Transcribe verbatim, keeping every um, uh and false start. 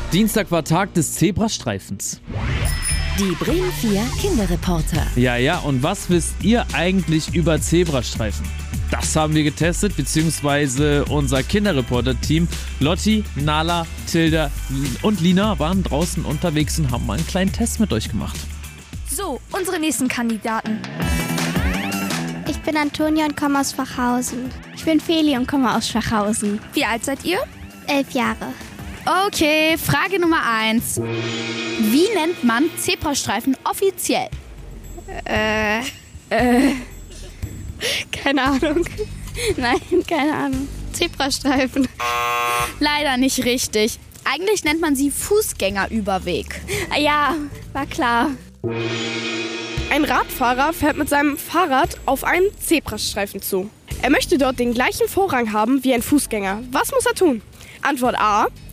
Dienstag war Tag des Zebrastreifens. Die Bremen vier Kinderreporter. Ja, ja, und was wisst ihr eigentlich über Zebrastreifen? Das haben wir getestet, beziehungsweise unser Kinderreporter-Team Lotti, Nala, Tilda und Lina waren draußen unterwegs und haben mal einen kleinen Test mit euch gemacht. So, unsere nächsten Kandidaten. Ich bin Antonia und komme aus Schwachhausen. Ich bin Feli und komme aus Schwachhausen. Wie alt seid ihr? Elf Jahre. Okay, Frage Nummer eins. Wie nennt man Zebrastreifen offiziell? Äh, äh, keine Ahnung. Nein, keine Ahnung. Zebrastreifen. Leider nicht richtig. Eigentlich nennt man sie Fußgängerüberweg. Ja, war klar. Ein Radfahrer fährt mit seinem Fahrrad auf einen Zebrastreifen zu. Er möchte dort den gleichen Vorrang haben wie ein Fußgänger. Was muss er tun? Antwort A: